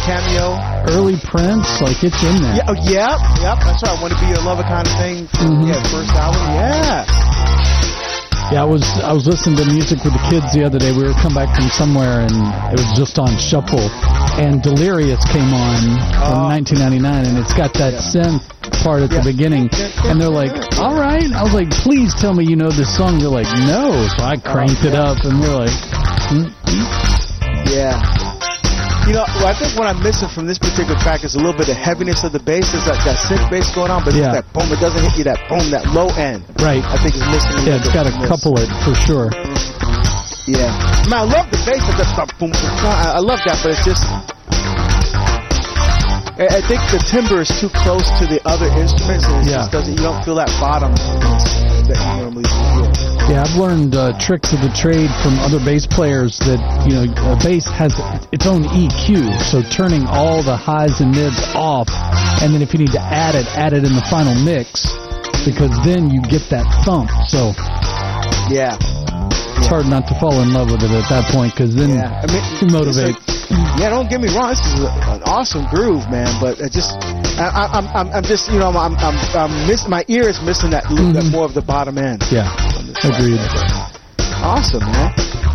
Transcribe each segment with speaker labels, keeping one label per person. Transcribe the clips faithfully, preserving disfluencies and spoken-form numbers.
Speaker 1: cameo.
Speaker 2: Early Prince, like it's in there.
Speaker 1: Yeah, oh, yep, yep. That's right. I Want to Be Your Lover kind of thing.
Speaker 2: Mm-hmm.
Speaker 1: Yeah, first album. Yeah.
Speaker 2: Yeah, I was I was listening to music with the kids the other day. We were coming back from somewhere, and it was just on shuffle. And Delirious came on from
Speaker 1: Oh.
Speaker 2: nineteen ninety-nine, and it's got that synth part at
Speaker 1: Yeah.
Speaker 2: the beginning. And they're like, all right. I was like, please tell me you know this song. They're like, no. So I cranked it up, and they're like, mm-hmm.
Speaker 1: Yeah. You know, well, I think what I'm missing from this particular track is a little bit of heaviness of the bass. There's that, that synth bass going on, but
Speaker 2: Yeah.
Speaker 1: it's that boom. It doesn't hit you that boom, that low end.
Speaker 2: Right.
Speaker 1: I think it's missing. a
Speaker 2: Yeah,
Speaker 1: little
Speaker 2: it's
Speaker 1: bit
Speaker 2: got to
Speaker 1: from this.
Speaker 2: couple it for sure.
Speaker 1: Yeah. Man, I love the bass. Of that boom, boom, boom. I, I love that, but it's just. I, I think the timbre is too close to the other instruments, and it
Speaker 2: Yeah.
Speaker 1: just doesn't. You don't feel that bottom that you normally feel.
Speaker 2: Yeah, I've learned uh, tricks of the trade from other bass players that, you know, a bass has its own E Q, so turning all the highs and mids off, and then if you need to add it, add it in the final mix, because then you get that thump. So
Speaker 1: Yeah.
Speaker 2: it's hard not to fall in love with it at that point, because then
Speaker 1: Yeah. I mean,
Speaker 2: you motivate.
Speaker 1: it's like- yeah, don't get me wrong. This is a, an awesome groove, man. But I just, I, I, I'm, I'm, I'm just, you know, I'm, I'm, I'm miss, my ear is missing that little bit more of the bottom end.
Speaker 2: Yeah, agreed.
Speaker 1: Awesome, man.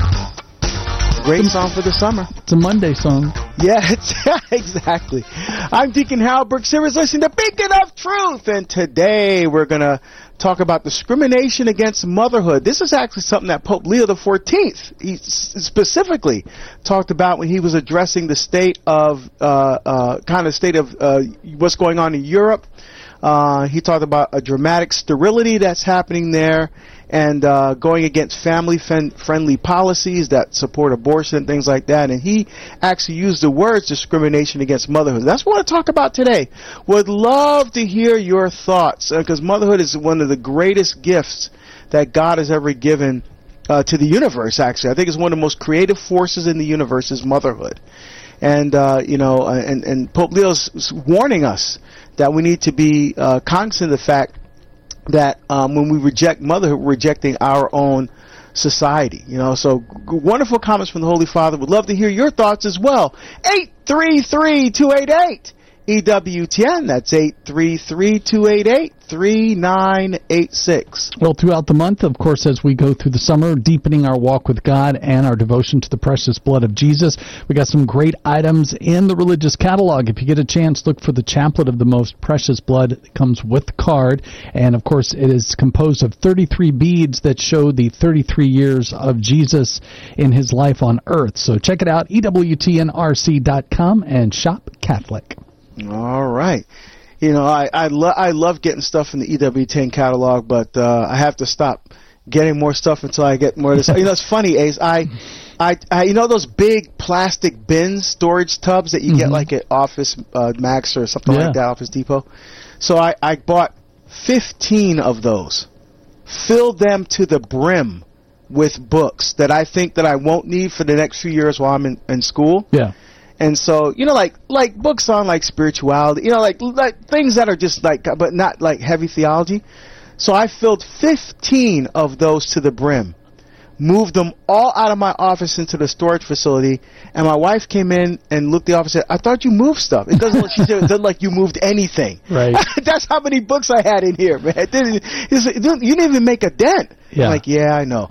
Speaker 1: Great song for the summer.
Speaker 2: It's a Monday song.
Speaker 1: Yeah, it's, exactly. I'm Deacon Harold Brooks. Here is listening to Beacon of Truth, and today we're gonna talk about discrimination against motherhood. This is actually something that Pope Leo the fourteenth he s- specifically talked about when he was addressing the state of uh, uh, kind of state of uh, what's going on in Europe. Uh, he talked about a dramatic sterility that's happening there, and uh, going against family-friendly policies that support abortion and things like that. And he actually used the words discrimination against motherhood. That's what I want to talk about today. Would love to hear your thoughts, because uh, motherhood is one of the greatest gifts that God has ever given uh, to the universe, actually. I think it's one of the most creative forces in the universe is motherhood. And, uh, you know, uh, and, and Pope Leo's warning us that we need to be uh, cognizant of the fact that um, when we reject motherhood, we're rejecting our own society. You know, so g- wonderful comments from the Holy Father. Would love to hear your thoughts as well. eight three three, two eight eight, E W T N. That's eight three three, two eight eight, three nine eight six.
Speaker 2: Well, throughout the month, of course, as we go through the summer, deepening our walk with God and our devotion to the precious blood of Jesus, we got some great items in the religious catalog. If you get a chance, look for the Chaplet of the Most Precious Blood. It comes with the card, and of course, it is composed of thirty-three beads that show the thirty-three years of Jesus in his life on earth. So check it out, E W T N R C dot com, and shop Catholic.
Speaker 1: All right. You know, I I, lo- I love getting stuff in the E W T N catalog, but uh, I have to stop getting more stuff until I get more of this. You know, it's funny, Ace. I, I, I, you know those big plastic bins, storage tubs that you
Speaker 2: Mm-hmm.
Speaker 1: get like at Office uh, Max or something
Speaker 2: Yeah.
Speaker 1: like that, Office Depot? So I, I bought fifteen of those, filled them to the brim with books that I think that I won't need for the next few years while I'm in, in school.
Speaker 2: Yeah.
Speaker 1: And so, you know, like like books on like spirituality, you know, like like things that are just like, but not like heavy theology. So I filled fifteen of those to the brim, moved them all out of my office into the storage facility, and my wife came in and looked at the office and said, I thought you moved stuff. It doesn't look, she said, it doesn't like you moved anything.
Speaker 2: Right.
Speaker 1: That's how many books I had in here, man. It didn't, it's, it didn't, you didn't even make a dent.
Speaker 2: Yeah.
Speaker 1: I'm like, yeah, I know.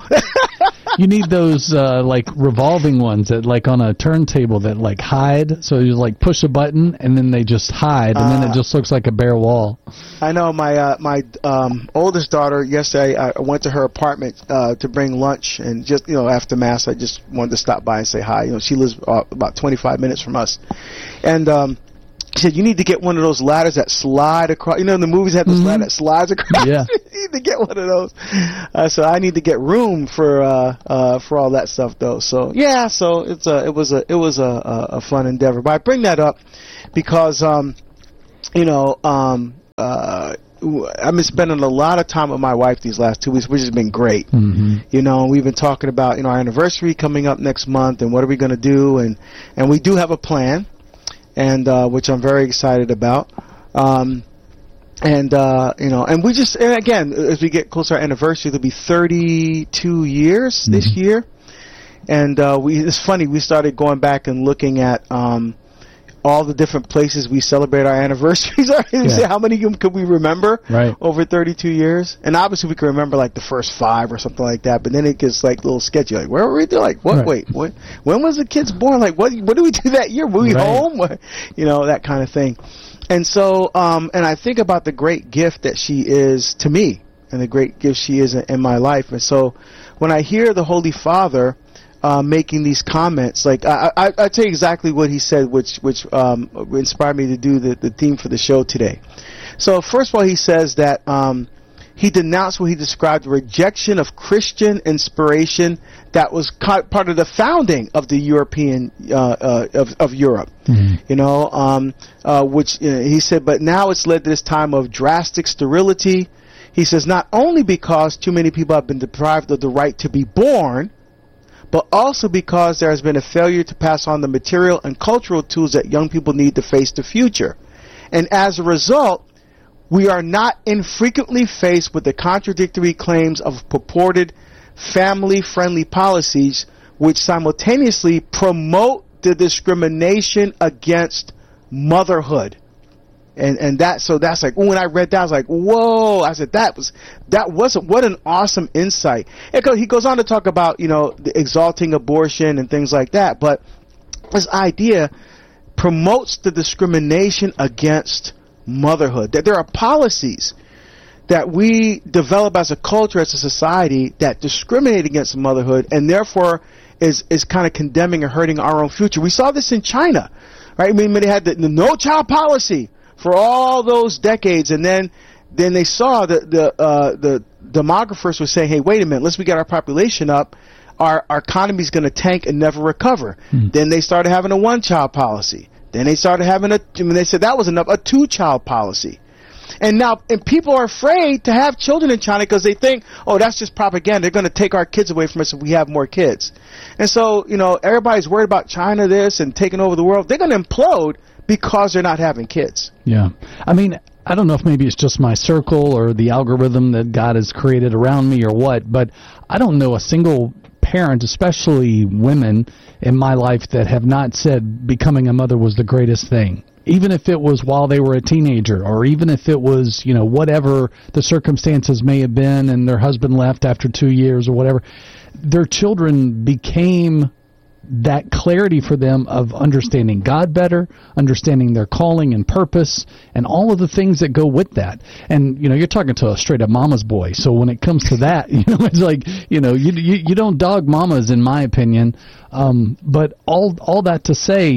Speaker 2: You need those uh, like revolving ones that like on a turntable that like hide. So you like push a button and then they just hide, and then it just looks like a bare wall.
Speaker 1: I know my uh, my um, oldest daughter. Yesterday, I went to her apartment uh, to bring lunch, and just you know after mass, I just wanted to stop by and say hi. You know, she lives uh, about twenty-five minutes from us, and um, she said, "You need to get one of those ladders that slide across." You know, in the movies, have this
Speaker 2: Mm-hmm.
Speaker 1: ladder that slides across.
Speaker 2: Yeah.
Speaker 1: You need to get one of those. Uh, so I need to get room for uh, uh, for all that stuff, though. So yeah, so it's a it was a it was a, a, a fun endeavor. But I bring that up because um, you know um. Uh, I've been spending a lot of time with my wife these last two weeks, which has been great.
Speaker 2: Mm-hmm.
Speaker 1: You know, we've been talking about, you know, our anniversary coming up next month and what are we going to do, and and we do have a plan, and uh, which I'm very excited about. Um, and uh, you know, and we just, and again, as we get closer to our anniversary, it'll be thirty-two years mm-hmm. this year, and uh, we it's funny, we started going back and looking at. Um, all the different places we celebrate our anniversaries are. You
Speaker 2: Yeah.
Speaker 1: say, how many of them could we remember
Speaker 2: Right.
Speaker 1: over thirty-two years? And obviously we can remember like the first five or something like that, but then it gets like a little sketchy. Like, where were we doing? Like, what?
Speaker 2: Right.
Speaker 1: Wait, what, when was the kids born? Like, what What did we do that year? Were we
Speaker 2: Right.
Speaker 1: home? What, you know, that kind of thing. And so, um, and I think about the great gift that she is to me and the great gift she is in, in my life. And so when I hear the Holy Father Uh, making these comments, like I, I, I tell you exactly what he said, which which um, inspired me to do the, the theme for the show today. So first of all, he says that um, he denounced what he described the rejection of Christian inspiration that was ca- part of the founding of the European uh, uh, of, of Europe. Mm-hmm. You know, um, uh, which uh, he said, but now it's led to this time of drastic sterility. He says not only because too many people have been deprived of the right to be born, but also because there has been a failure to pass on the material and cultural tools that young people need to face the future. And as a result, we are not infrequently faced with the contradictory claims of purported family-friendly policies which simultaneously promote the discrimination against motherhood. And and that so that's like when I read that I was like, whoa! I said that was that wasn't what an awesome insight. And he goes on to talk about, you know, the exalting abortion and things like that, but this idea promotes the discrimination against motherhood. That there are policies that we develop as a culture, as a society, that discriminate against motherhood, and therefore is is kind of condemning or hurting our own future. We saw this in China, right? I mean, they had the, the no child policy for all those decades, and then then they saw that the uh, the demographers were saying, "Hey, wait a minute, unless we get our population up, our our economy is going to tank and never recover." Hmm. Then they started having a one-child policy. Then they started having a. I mean, they said that was enough, a two-child policy. And now, and people are afraid to have children in China because they think, oh, that's just propaganda. They're going to take our kids away from us if we have more kids. And so, you know, everybody's worried about China this and taking over the world. They're going to implode because they're not having kids.
Speaker 2: Yeah. I mean, I don't know if maybe it's just my circle or the algorithm that God has created around me or what, but I don't know a single parent, especially women in my life, that have not said becoming a mother was the greatest thing. Even if it was while they were a teenager, or even if it was, you know, whatever the circumstances may have been and their husband left after two years or whatever, their children became that clarity for them of understanding God better, understanding their calling and purpose, and all of the things that go with that. And, you know, you're talking to a straight-up mama's boy, so when it comes to that, you know, it's like, you know, you you, you don't dog mamas, in my opinion, um, but all all that to say,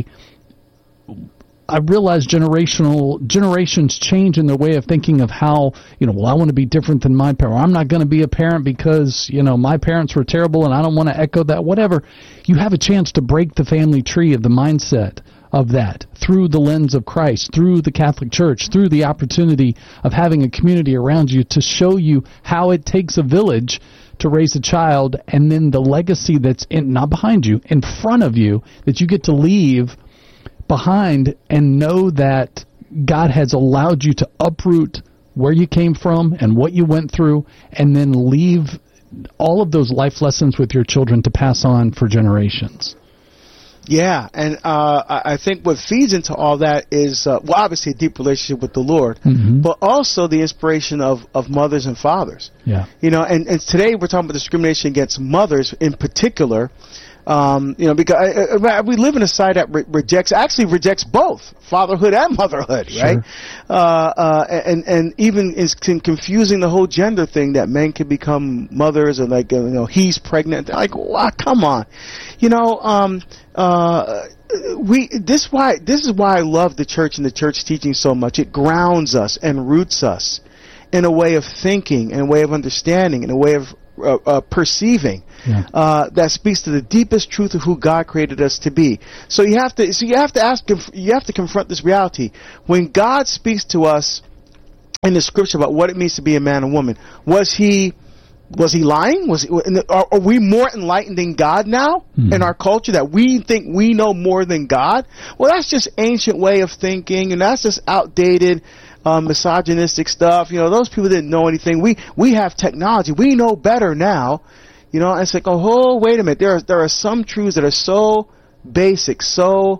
Speaker 2: I realize generational generations change in their way of thinking of how, you know, well, I want to be different than my parent. Or I'm not going to be a parent because, you know, my parents were terrible and I don't want to echo that, whatever. You have a chance to break the family tree of the mindset of that through the lens of Christ, through the Catholic Church, through the opportunity of having a community around you to show you how it takes a village to raise a child, and then the legacy that's in, not behind you, in front of you, that you get to leave behind, and know that God has allowed you to uproot where you came from and what you went through, and then leave all of those life lessons with your children to pass on for generations.
Speaker 1: Yeah, and uh, I think what feeds into all that is, uh, well, obviously a deep relationship with the Lord, mm-hmm. but also the inspiration of, of mothers and fathers.
Speaker 2: Yeah,
Speaker 1: you know, and, and today we're talking about discrimination against mothers in particular. Um, you know, because I, I, we live in a society that re- rejects, actually rejects both fatherhood and motherhood,
Speaker 2: sure.
Speaker 1: right? Uh, uh, and and even is confusing the whole gender thing, that men can become mothers, and like, you know, he's pregnant. Like, wow, come on, you know. Um, uh, we this why this is why I love the church and the church teaching so much. It grounds us and roots us in a way of thinking, in a way of understanding, in a way of uh, uh, perceiving. Yeah. Uh, that speaks to the deepest truth of who God created us to be. So you have to, so you have to ask, you have to confront this reality. When God speaks to us in the Scripture about what it means to be a man and woman, was he, was he lying? Was he, are, are we more enlightened than God now mm-hmm. in our culture, that we think we know more than God? Well, that's just ancient way of thinking, and that's just outdated. Um, misogynistic stuff. You know, those people didn't know anything. We we have technology. We know better now. You know, and it's like, oh, wait a minute. There are, there are some truths that are so basic, so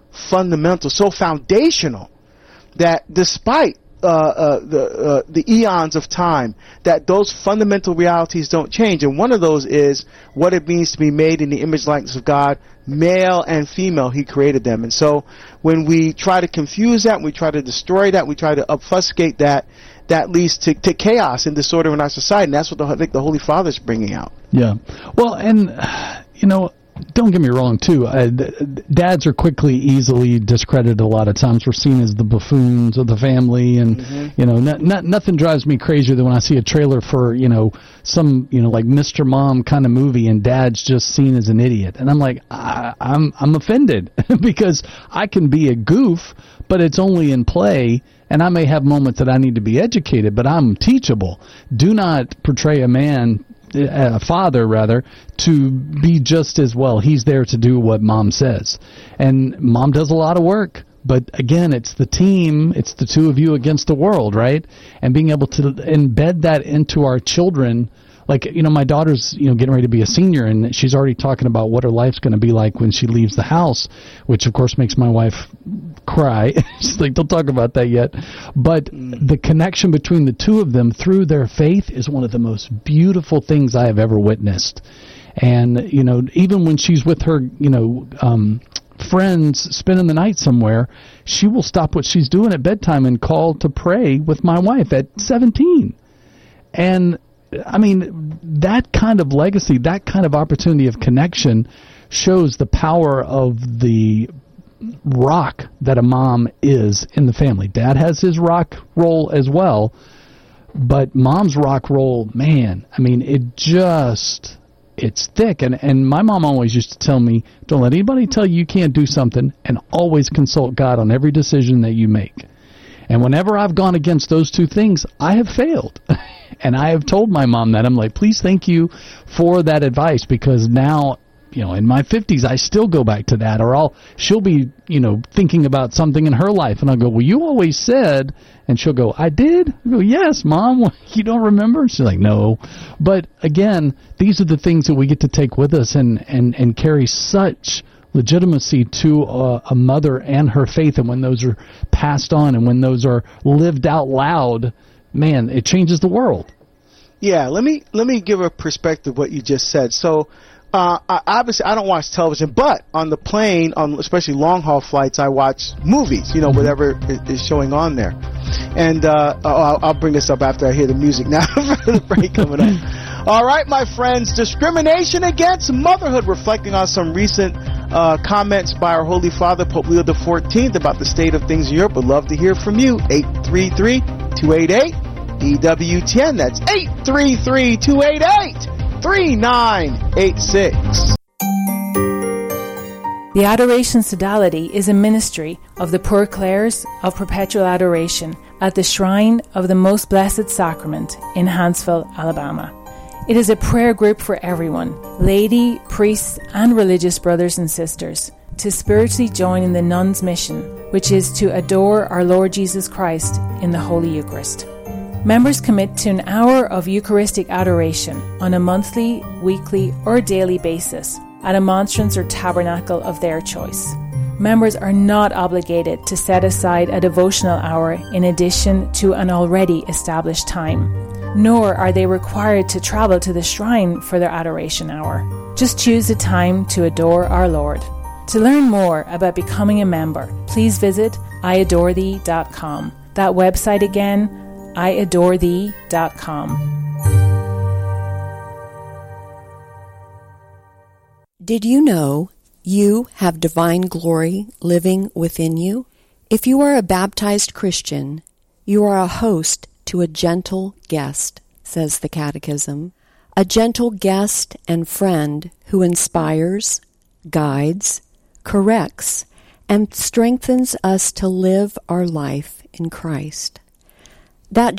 Speaker 1: fundamental, so foundational, that despite uh, uh, the uh, the eons of time, that those fundamental realities don't change. And one of those is what it means to be made in the image and likeness of God, male and female. He created them. And so when we try to confuse that, we try to destroy that, we try to obfuscate that, that leads to, to chaos and disorder in our society. And that's what the, I think the Holy Father is bringing out.
Speaker 2: Yeah. Well, and, you know, don't get me wrong, too. Uh, d- dads are quickly, easily discredited a lot of times. We're seen as the buffoons of the family, and, mm-hmm. you know, not, not, nothing drives me crazier than when I see a trailer for, you know, some, you know, like Mister Mom kind of movie, and dad's just seen as an idiot. And I'm like, I, I'm, I'm offended, because I can be a goof, but it's only in play, and I may have moments that I need to be educated, but I'm teachable. Do not portray a man, a father rather, to be just as well. He's there to do what mom says. And mom does a lot of work. But again, it's the team, it's the two of you against the world, right? And being able to embed that into our children. Like, you know, my daughter's, you know, getting ready to be a senior, and she's already talking about what her life's going to be like when she leaves the house, which of course makes my wife cry. She's like, don't talk about that yet. But mm. the connection between the two of them through their faith is one of the most beautiful things I have ever witnessed. And, you know, even when she's with her, you know, um, friends spending the night somewhere, she will stop what she's doing at bedtime and call to pray with my wife at seventeen. And I mean, that kind of legacy, that kind of opportunity of connection shows the power of the rock that a mom is in the family. Dad has his rock role as well, but mom's rock role, man, I mean, it just, it's thick. And, and my mom always used to tell me, don't let anybody tell you you can't do something, and always consult God on every decision that you make. And whenever I've gone against those two things, I have failed. And I have told my mom that. I'm like, please, thank you for that advice, because now, you know, in my fifties, I still go back to that. Or I'll, she'll be, you know, thinking about something in her life, and I'll go, well, you always said, and she'll go, I did? I go, yes, Mom, you don't remember? She's like, no. But again, these are the things that we get to take with us and, and, and carry such legitimacy to a, a mother and her faith. And when those are passed on and when those are lived out loud, man, it changes the world.
Speaker 1: Yeah, let me let me give a perspective of what you just said. So, uh, I, obviously, I don't watch television, but on the plane, on especially long haul flights, I watch movies. You know, whatever is showing on there. And uh, I'll, I'll bring this up after I hear the music now for the break coming up. All right, my friends, discrimination against motherhood, reflecting on some recent uh, comments by our Holy Father, Pope Leo the fourteenth, about the state of things in Europe. Would love to hear from you. eight three three, two eight eight, E W T N. That's eight three three, two eight eight, three nine eight six.
Speaker 3: The Adoration Sodality is a ministry of the Poor Clares of Perpetual Adoration at the Shrine of the Most Blessed Sacrament in Huntsville, Alabama. It is a prayer group for everyone, laity, priests, and religious brothers and sisters, to spiritually join in the nuns' mission, which is to adore our Lord Jesus Christ in the Holy Eucharist. Members commit to an hour of Eucharistic adoration on a monthly, weekly, or daily basis at a monstrance or tabernacle of their choice. Members are not obligated to set aside a devotional hour in addition to an already established time, nor are they required to travel to the shrine for their adoration hour. Just choose a time to adore our Lord. To learn more about becoming a member, please visit I adore thee dot com. That website again, I adore thee dot com.
Speaker 4: Did you know you have divine glory living within you? If you are a baptized Christian, you are a host to a gentle guest, says the Catechism. A gentle guest and friend who inspires, guides, corrects, and strengthens us to live our life in Christ. That